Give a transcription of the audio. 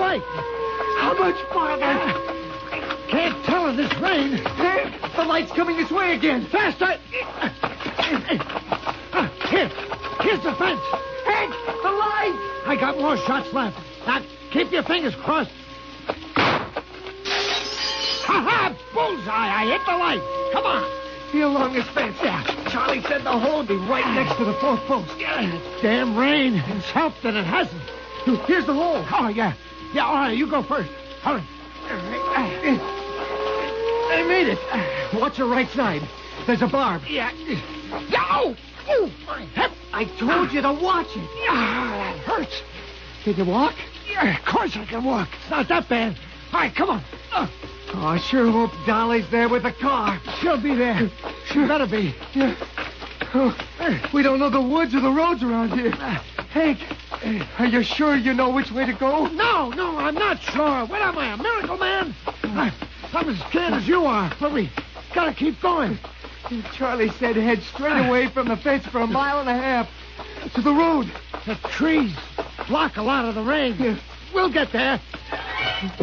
light. How much farther? Can't tell in this rain. Hank, the light's coming this way again. Faster! Here's the fence. Hank, the light! I got more shots left. Now, keep your fingers crossed. Ha-ha! Bullseye! I hit the light. Come on. Here along this fence. Yeah. Charlie said the hole would be right next to the fourth post. It's damn rain. It's helped that it hasn't. Here's the hole. Oh, yeah. Yeah, all right, you go first. Hurry. I made it. Watch your right side. There's a barb. Yeah. Oh! Oh, my hip. I told you to watch it. Ah, that hurts. Can you walk? Yeah, of course I can walk. It's not that bad. All right, come on. Oh, I sure hope Dolly's there with the car. She'll be there. She better be. Yeah. Oh, we don't know the woods or the roads around here. Hank, are you sure you know which way to go? No, I'm not sure. What am I, a miracle man? I'm as scared as you are, but we gotta keep going. Charlie said head straight away from the fence for 1.5 miles to the road. The trees block a lot of the rain. Yeah. We'll get there.